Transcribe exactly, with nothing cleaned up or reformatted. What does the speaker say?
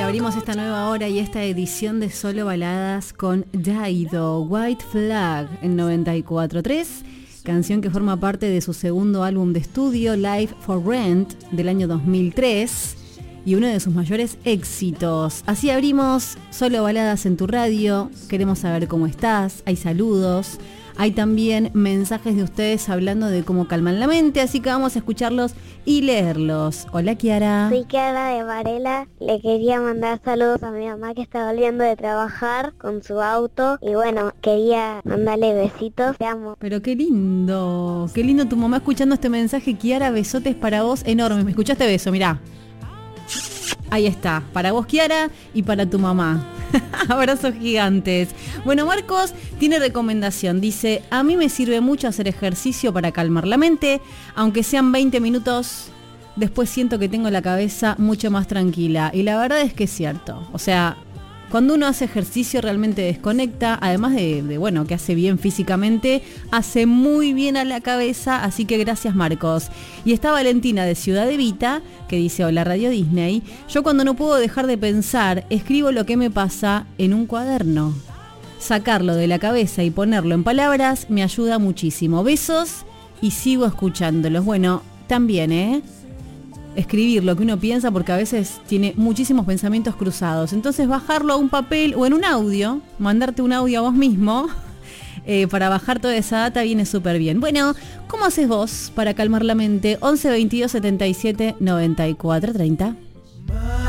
abrimos esta nueva hora y esta edición de Solo Baladas con Dido, White Flag en noventa y cuatro punto tres, canción que forma parte de su segundo álbum de estudio, Live for Rent, del año dos mil tres, y uno de sus mayores éxitos. Así abrimos Solo Baladas en tu radio. Queremos saber cómo estás, hay saludos, hay también mensajes de ustedes hablando de cómo calman la mente, así que vamos a escucharlos y leerlos. Hola, Kiara. Soy Kiara de Varela. Le quería mandar saludos a mi mamá que está volviendo de trabajar con su auto. Y bueno, quería mandarle besitos. Te amo. Pero qué lindo, qué lindo tu mamá escuchando este mensaje. Kiara, besotes para vos enormes. ¿Me escuchaste? Beso, mirá. Ahí está, para vos, Kiara, y para tu mamá. Abrazos gigantes. Bueno, Marcos tiene recomendación. Dice, a mí me sirve mucho hacer ejercicio para calmar la mente. Aunque sean veinte minutos, después siento que tengo la cabeza mucho más tranquila. Y la verdad es que es cierto. O sea, cuando uno hace ejercicio realmente desconecta. Además de, de, bueno, que hace bien físicamente, hace muy bien a la cabeza. Así que gracias, Marcos. Y está Valentina de Ciudad Evita, que dice, hola Radio Disney, yo cuando no puedo dejar de pensar, escribo lo que me pasa en un cuaderno. Sacarlo de la cabeza y ponerlo en palabras me ayuda muchísimo. Besos y sigo escuchándolos. Bueno, también, ¿eh? Escribir lo que uno piensa, porque a veces tiene muchísimos pensamientos cruzados. Entonces bajarlo a un papel o en un audio, mandarte un audio a vos mismo, eh, para bajar toda esa data viene súper bien. Bueno, ¿cómo haces vos para calmar la mente? once veintidós setenta y siete noventa y cuatro treinta.